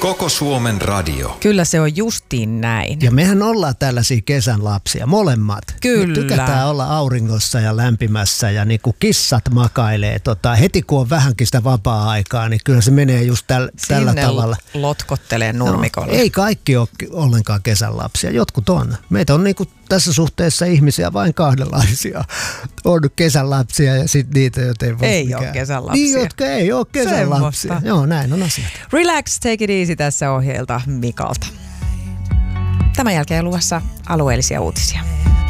Koko Suomen radio. Kyllä se on justiin näin. Ja mehän ollaan tällaisia kesän lapsia, molemmat. Kyllä. Me tykätään olla auringossa ja lämpimässä ja niin kuin kissat makailee. Heti kun on vähänkin sitä vapaa-aikaa, niin kyllä se menee just tällä tavalla. Sinne lotkottelee nurmikolle. Ei kaikki ole ollenkaan kesän lapsia, jotkut on. Meitä on niin kuin tässä suhteessa ihmisiä vain kahdenlaisia. On kesän lapsia ja sitten niitä, joita ei voi ei ole kesän lapsia. Niin, jotka ei ole kesän lapsia. Joo, näin on asiat. Relax, take it easy tässä ohjeelta Mikalta. Tämän jälkeen luvassa alueellisia uutisia.